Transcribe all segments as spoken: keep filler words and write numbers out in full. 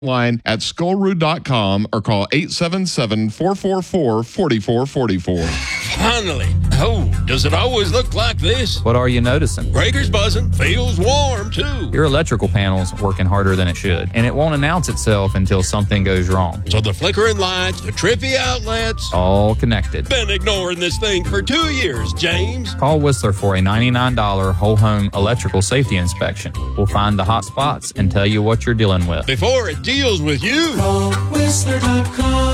line at skullroot dot com or call eight seven seven, four four four, four four four four. Finally. Oh, does it always look like this? What are you noticing? Breaker's buzzing. Feels warm, too. Your electrical panel's working harder than it should, and it won't announce itself until something goes wrong. So the flickering lights, the trippy outlets. All connected. Been ignoring this thing for two years, James. Call Whistler for a ninety-nine dollars whole home electrical safety inspection. We'll find the hot spots and tell you what you're dealing with. Before it deals with you. Call Whistler dot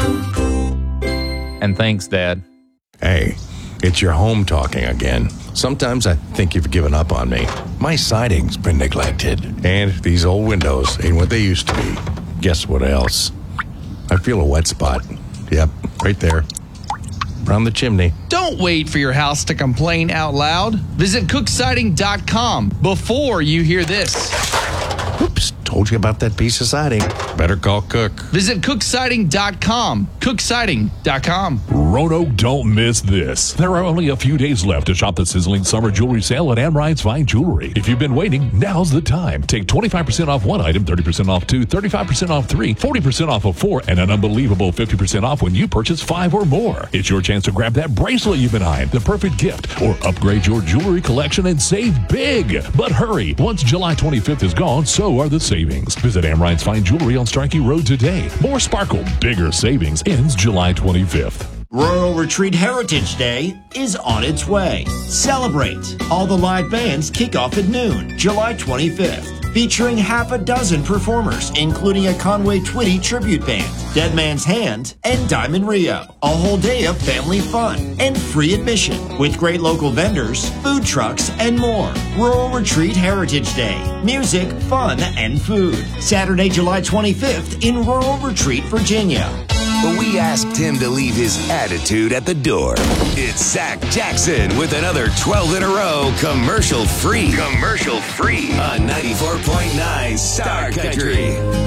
com. And thanks, Dad. Hey, it's your home talking again. Sometimes I think you've given up on me. My siding's been neglected, and these old windows ain't what they used to be. Guess what else? I feel a wet spot. Yep, right there. Around the chimney. Don't wait for your house to complain out loud. Visit cook siding dot com before you hear this. Oops, told you about that piece of siding. Better call Cook. Visit cook siding dot com. cook siding dot com. Roanoke, don't miss this. There are only a few days left to shop the sizzling summer jewelry sale at Amrine's Fine Jewelry. If you've been waiting, now's the time. Take twenty-five percent off one item, thirty percent off two, thirty-five percent off three, forty percent off of four, and an unbelievable fifty percent off when you purchase five or more. It's your chance to grab that bracelet you've been eyeing, the perfect gift, or upgrade your jewelry collection and save big. But hurry, once July twenty-fifth is gone, so are the savings. Visit Amrine's Fine Jewelry on Starkey Road today. More sparkle, bigger savings ends July twenty-fifth. Rural Retreat Heritage Day is on its way. Celebrate. All the live bands kick off at noon, July twenty-fifth, featuring half a dozen performers, including a Conway Twitty tribute band, Dead Man's Hand, and Diamond Rio. A whole day of family fun and free admission with great local vendors, food trucks, and more. Rural Retreat Heritage Day. Music, fun, and food. Saturday, July twenty-fifth in Rural Retreat, Virginia. But we asked him to leave his attitude at the door. It's Zach Jackson with another twelve in a row commercial free. Commercial free on ninety-four point nine Star Country.